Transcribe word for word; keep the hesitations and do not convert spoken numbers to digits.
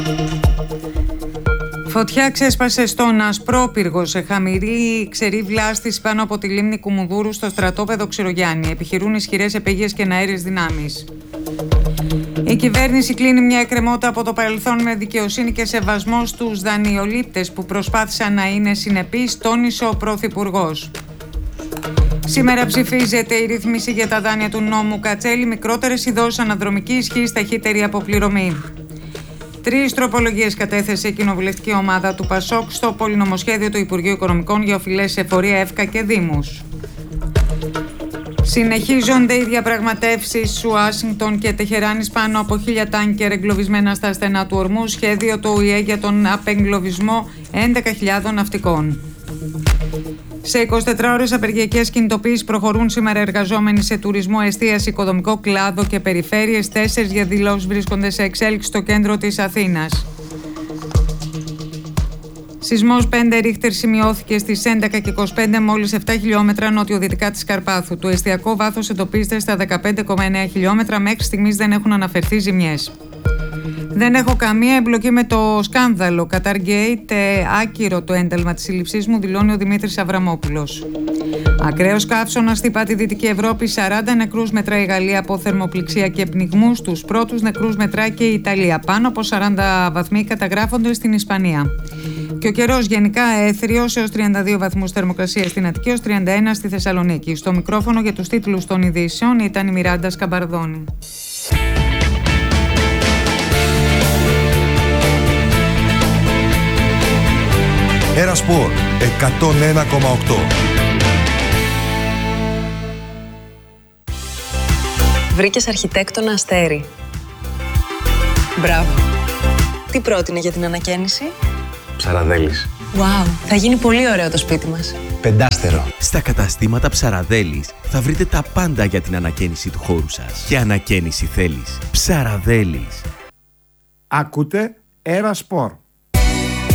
Φωτιά ξέσπασε στον Ασπρόπυργο σε χαμηλή ξερή βλάστηση πάνω από τη λίμνη Κουμουνδούρου στο στρατόπεδο Ξηρογιάννη. Επιχειρούν ισχυρές επαίγειες και εναέριες δυνάμεις. Η κυβέρνηση κλείνει μια εκκρεμότητα από το παρελθόν με δικαιοσύνη και σεβασμό στους δανειολήπτες που προσπάθησαν να είναι συνεπείς, τόνισε ο Πρωθυπουργός. Σήμερα ψηφίζεται η ρύθμιση για τα δάνεια του νόμου Κατσέλη, μικρότερες οι δόσεις αναδρομική ισχύς, ταχύτερη αποπληρωμή. Τρεις τροπολογίες κατέθεσε η κοινοβουλευτική ομάδα του ΠΑΣΟΚ στο πολυνομοσχέδιο του Υπουργείου Οικονομικών για οφειλές σε φορεία, ΕΦΚΑ και Δήμους. Συνεχίζονται οι διαπραγματεύσεις Ουάσιγκτον και Τεχεράνης πάνω από χίλια τάνκερ εγκλωβισμένα στα στενά του ορμού, σχέδιο του Ο Η Ε για τον απεγκλωβισμό έντεκα χιλιάδων ναυτικών. Σε εικοσιτέσσερις ώρες απεργιακές κινητοποίησεις προχωρούν σήμερα εργαζόμενοι σε τουρισμό, εστίαση, οικοδομικό κλάδο και περιφέρειες. Τέσσερις διαδηλώσεις βρίσκονται σε εξέλιξη στο κέντρο της Αθήνας. Σεισμός πέντε ρίχτερ σημειώθηκε στις έντεκα και είκοσι πέντε, μόλις επτά χιλιόμετρα νοτιοδυτικά της Καρπάθου. Το εστιακό βάθος εντοπίζεται στα δεκαπέντε κόμμα εννέα χιλιόμετρα. Μέχρι στιγμής δεν έχουν αναφερθεί ζημιές. Δεν έχω καμία εμπλοκή με το σκάνδαλο Qatargate, άκυρο το ένταλμα της σύλληψής μου, δηλώνει ο Δημήτρης Αβραμόπουλος. Ακραίος καύσωνας χτυπά τη Δυτική Ευρώπη, σαράντα νεκρούς μετράει η Γαλλία από θερμοπληξία και πνιγμούς, τους πρώτους νεκρούς μετράει και η Ιταλία. Πάνω από σαράντα βαθμοί καταγράφονται στην Ισπανία. Και ο καιρός γενικά έθριος έως τριάντα δύο βαθμούς θερμοκρασία στην Αττική, έως τριάντα ένα στη Θεσσαλονίκη. Στο μικρόφωνο για τους τίτλους των ειδήσεων ήταν η Μιράντα Σκαμπαρδόνη. Ένα Σπορ εκατόν ένα κόμμα οκτώ. Βρήκες αρχιτέκτονα Αστέρι. Μπράβο. Τι πρότεινε για την ανακαίνιση? Ψαραδέλης. Wow, θα γίνει πολύ ωραίο το σπίτι μας. Πεντάστερο. Στα καταστήματα Ψαραδέλης θα βρείτε τα πάντα για την ανακαίνιση του χώρου σας. Και ανακαίνιση θέλεις. Ψαραδέλης. Ακούτε Ένα Σπορ.